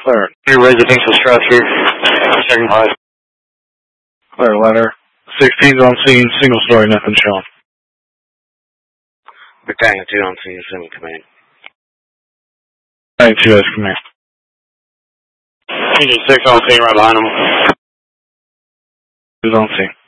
Clear. New residential structure. Second class. Clear letter. 16's on scene, single story, nothing shown. Battalion 2 on scene, assuming command. Battalion 2 has command. Engine 6 on scene right behind him. Who's on scene?